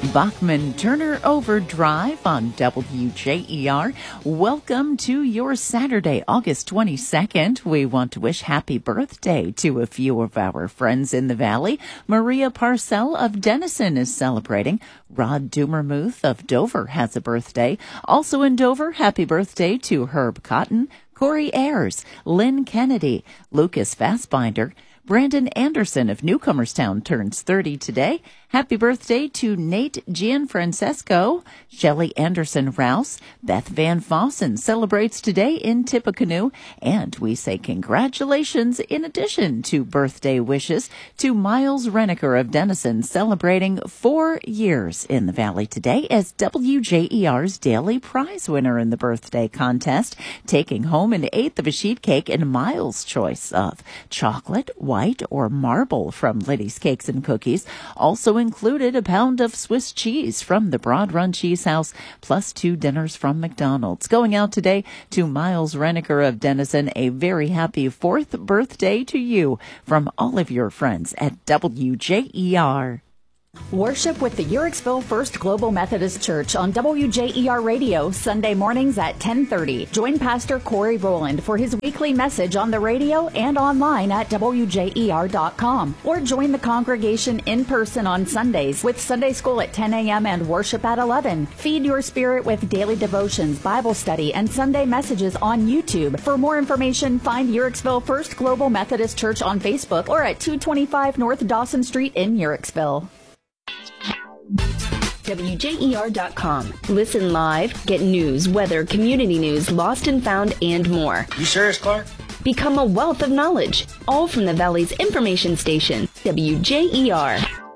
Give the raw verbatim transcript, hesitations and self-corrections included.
Bachman Turner Overdrive on W J E R. Welcome to your Saturday, August twenty-second. We want to wish happy birthday to a few of our friends in the Valley. Maria Parcell of Denison is celebrating. Rod Dumermuth of Dover has a birthday. Also in Dover, happy birthday to Herb Cotton, Corey Ayers, Lynn Kennedy, Lucas Fassbinder. Brandon Anderson of Newcomerstown turns thirty today. Happy birthday to Nate Gianfrancesco. Shelley Anderson Rouse. Beth Van Fossen celebrates today in Tippecanoe. And we say congratulations in addition to birthday wishes to Miles Renneker of Denison, celebrating four years in the Valley today as W J E R's daily prize winner in the birthday contest, taking home an eighth of a sheet cake in Miles' choice of chocolate, white, or marble from Liddy's Cakes and Cookies. Also included a pound of Swiss cheese from the Broad Run Cheese House, plus two dinners from McDonald's. Going out today to Miles Renneker of Denison, a very happy fourth birthday to you from all of your friends at W J E R. Worship with the Uhrichsville First Global Methodist Church on W J E R Radio, Sunday mornings at ten thirty. Join Pastor Corey Rowland for his weekly message on the radio and online at W J E R dot com. Or join the congregation in person on Sundays with Sunday school at ten a.m. and worship at eleven. Feed your spirit with daily devotions, Bible study, and Sunday messages on YouTube. For more information, find Uhrichsville First Global Methodist Church on Facebook or at two twenty-five North Dawson Street in Uhrichsville. W J E R dot com. Listen live, get news, weather, community news, lost and found, and more. You serious, Clark? Become a wealth of knowledge, all from the Valley's information station, W J E R.